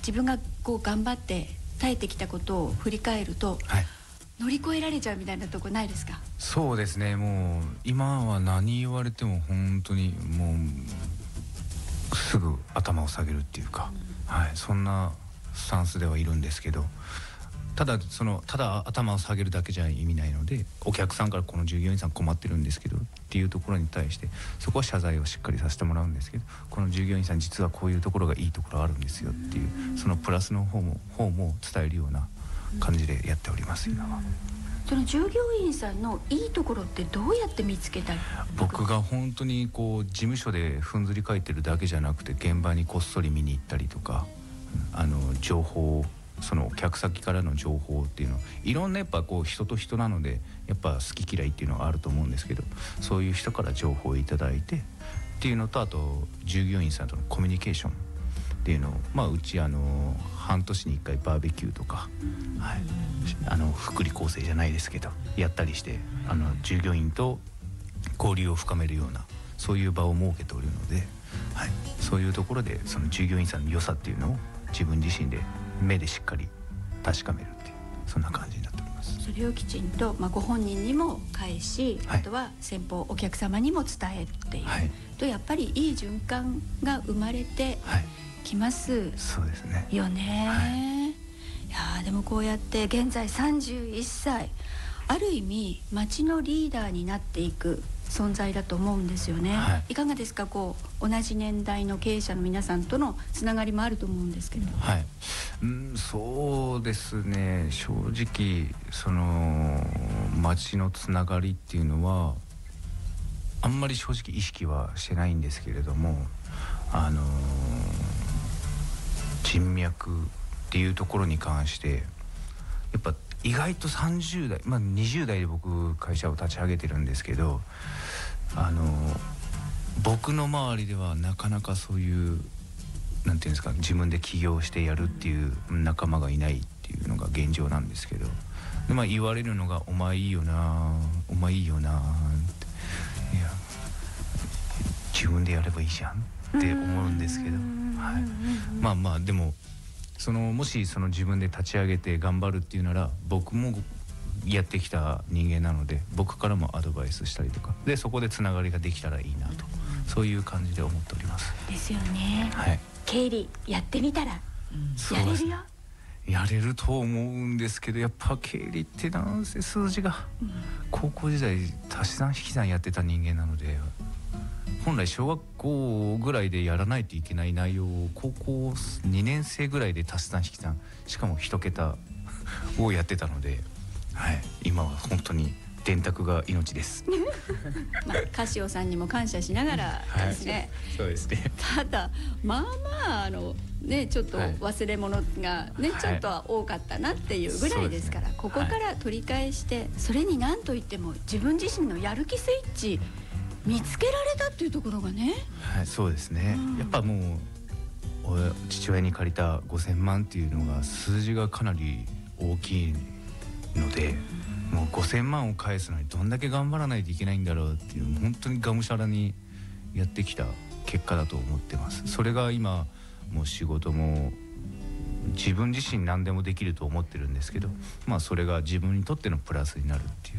自分がこう頑張って耐えてきたことを振り返ると、 はい、 乗り越えられちゃうみたいなとこないですか？ そうですね。もう今は何言われても本当にもうすぐ頭を下げるっていうか、はい、そんなスタンスではいるんですけど、ただ頭を下げるだけじゃ意味ないので、お客さんからこの従業員さん困ってるんですけどっていうところに対してそこは謝罪をしっかりさせてもらうんですけど、この従業員さん実はこういうところがいいところあるんですよっていうそのプラスの方も伝えるような感じでやっております今は。 その従業員さんのいいところってどうやって見つけたり？ 僕が本当にこう事務所でふんずり返ってるだけじゃなくて、現場にこっそり見に行ったりとか、情報、その客先からの情報っていうの、いろんなやっぱこう人と人なのでやっぱ好き嫌いっていうのはあると思うんですけど、そういう人から情報をいただいてっていうのと、あと従業員さんとのコミュニケーションっていうのを、うち半年に1回バーベキューとか、はい、福利厚生じゃないですけどやったりして、従業員と交流を深めるようなそういう場を設けておるので、はい、そういうところでその従業員さんの良さっていうのを自分自身で目でしっかり確かめるっていう、そんな感じになっております。 それをきちんと、ご本人にも返し、 はい、 あとは先方お客様にも伝えっていう、 はい、とやっぱりいい循環が生まれてきます、はい、 そうですねよね、はい、いやでもこうやって現在31歳、ある意味町のリーダーになっていく存在だと思うんですよね、はい、いかがですか？こう同じ年代の経営者の皆さんとのつながりもあると思うんですけど。 はい、そうですね、正直その町のつながりっていうのはあんまり正直意識はしてないんですけれども、人脈っていうところに関してやっぱ意外と30代、20代で僕会社を立ち上げてるんですけど、僕の周りではなかなかそういうなんていうんですか、自分で起業してやるっていう仲間がいないっていうのが現状なんですけど、で、言われるのがお前いいよなお前いいよなって、いや自分でやればいいじゃんって思うんですけど、はい、でももし自分で立ち上げて頑張るっていうなら、僕もやってきた人間なので僕からもアドバイスしたりとかで、そこでつながりができたらいいなと、そういう感じで思っております。 ですよね、はい、経理やってみたらやれるよ、 やれると思うんですけど、やっぱ経理ってなんせ数字が、高校時代足し算引き算やってた人間なので、本来小学校ぐらいでやらないといけない内容を高校2年生ぐらいで足し算引き算、しかも1桁をやってたので、はい、今は本当に電卓が命ですカシオさんにも感謝しながらですね、 はい、そうですね。 ただちょっと忘れ物がね、ちょっとは多かったなっていうぐらいですから、ここから取り返して、それに何といっても自分自身のやる気スイッチ見つけられたっていうところがね、はい、 そうですね、やっぱもう父親に借りた5000万っていうのが数字がかなり大きいので、もう5000万を返すのにどんだけ頑張らないといけないんだろうっていう、本当にがむしゃらにやってきた結果だと思ってます。それが今もう仕事も自分自身何でもできると思ってるんですけど、それが自分にとってのプラスになるっていう、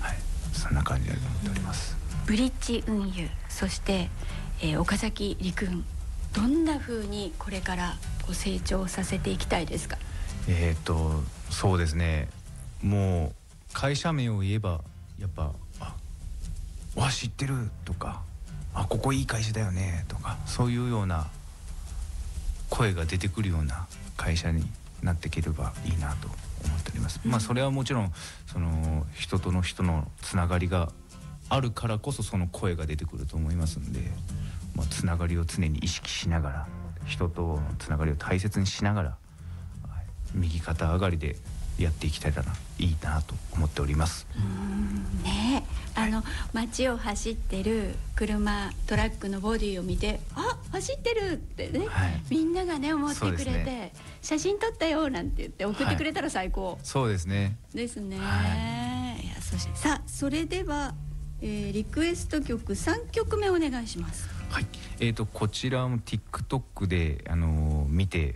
はい、そんな感じだと思っております。 ブリッジ運輸、そして、岡崎陸運、どんな風にこれから成長させていきたいですか？ そうですね、もう会社名を言えばやっぱ知ってるとか、ここいい会社だよねとか、そういうような声が出てくるような会社になっていければいいなと思っております。それはもちろん人との人のつながりがあるからこそその声が出てくると思いますんで、つながりを常に意識しながら、人とのつながりを大切にしながら、右肩上がりでやっていきたいらいいなと思っております。 街を走ってる車、トラックのボディを見て、走ってるってね、はい、みんながね思ってくれて、ね、写真撮ったよなんて言って送ってくれたら最高、はい、 そうですねですね、 はい、 それでは、リクエスト曲3曲目お願いします。 はい、こちらも TikTok で見て